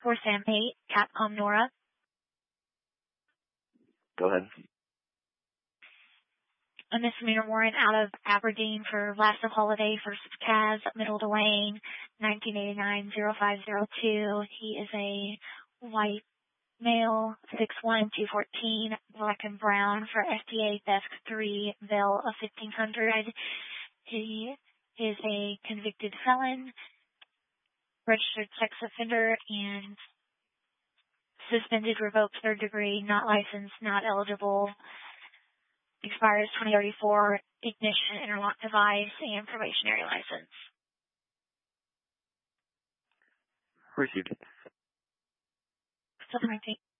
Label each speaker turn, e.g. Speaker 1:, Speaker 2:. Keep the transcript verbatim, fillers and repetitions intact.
Speaker 1: for Sam eight, Capcom Nora.
Speaker 2: Go ahead.
Speaker 1: A misdemeanor warrant out of Aberdeen for Last of Holiday versus Kaz, Middle Dwayne, nineteen eighty-nine oh five oh two. He is a white male, six one, two fourteen, black and brown for F D A Desk three, Bill of fifteen hundred. He is a convicted felon, registered sex offender, and suspended, revoked, third degree, not licensed, not eligible. Expires twenty thirty-four, ignition, interlock device, and probationary license.
Speaker 2: Received.
Speaker 1: Still connecting.